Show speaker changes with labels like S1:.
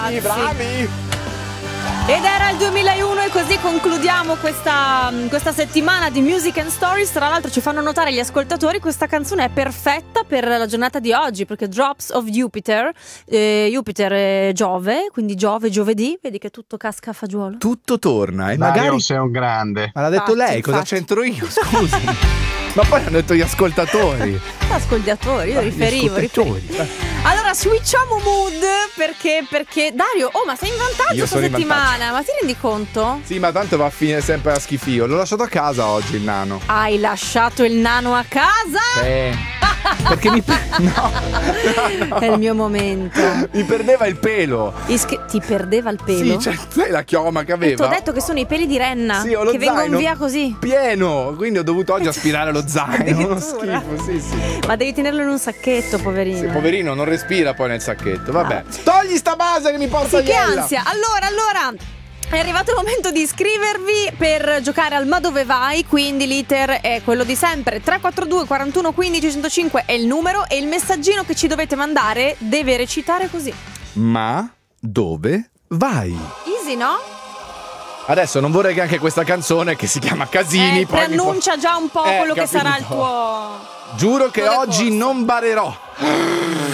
S1: Bravi!
S2: Ed era il 2001 e così concludiamo questa settimana di Music and Stories. Tra l'altro ci fanno notare gli ascoltatori, questa canzone è perfetta per la giornata di oggi, perché Drops of Jupiter, Jupiter è Giove, quindi Giove, giovedì, vedi che tutto casca a fagiolo.
S1: Tutto torna e
S3: Dario,
S1: magari...
S3: sei un grande.
S1: Ma l'ha detto
S2: Infatti,
S1: lei, cosa
S2: infatti.
S1: c'entro io? Scusi. Ma poi hanno detto gli ascoltatori.
S2: Ascoltatori, io riferivo. Allora switchiamo mood perché Dario, ma sei in vantaggio
S1: Io
S2: questa
S1: sono in
S2: settimana, ma ti rendi conto?
S1: Sì, ma tanto va a finire sempre a schifio. L'ho lasciato a casa oggi il nano.
S2: Hai lasciato il nano a casa?
S1: Perché no.
S2: È il mio momento.
S1: Mi perdeva il pelo.
S2: Ti perdeva il pelo?
S1: Sì, cioè, sai la chioma che aveva?
S2: Ti ho detto che sono i peli di renna,
S1: Sì, ho lo
S2: che vengono
S1: zaino
S2: via così.
S1: pieno, quindi ho dovuto oggi aspirare lo zaino. Uno
S2: Addirittura.
S1: schifo, sì.
S2: Ma devi tenerlo in un sacchetto, poverino.
S1: Sì, poverino, non respira poi nel sacchetto. Vabbè. Togli sta base che mi porta
S2: Sì, che
S1: iella.
S2: ansia. Allora è arrivato il momento di iscrivervi per giocare al Ma dove vai, quindi l'iter è quello di sempre. 342 41 15 105 è il numero e il messaggino che ci dovete mandare deve recitare così.
S1: Ma dove vai?
S2: Easy, no?
S1: Adesso non vorrei che anche questa canzone che si chiama Casini poi mi
S2: preannuncia già un po' quello che
S1: capito.
S2: sarà il tuo...
S1: Giuro che
S2: tuo
S1: oggi
S2: decorso.
S1: non barerò.